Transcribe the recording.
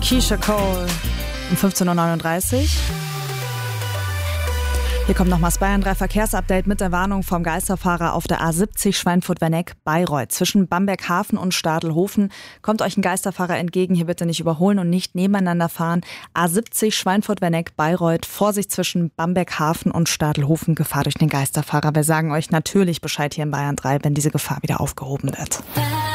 Keisha Cole um 15.39 Uhr. Hier kommt nochmals Bayern 3 Verkehrsupdate mit der Warnung vom Geisterfahrer auf der A70 Schweinfurt-Werneck-Bayreuth. Zwischen Bamberg-Hafen und Stadelhofen kommt euch ein Geisterfahrer entgegen. Hier bitte nicht überholen und nicht nebeneinander fahren. A70 Schweinfurt-Werneck-Bayreuth. Vorsicht zwischen Bamberg-Hafen und Stadelhofen. Gefahr durch den Geisterfahrer. Wir sagen euch natürlich Bescheid hier in Bayern 3, wenn diese Gefahr wieder aufgehoben wird.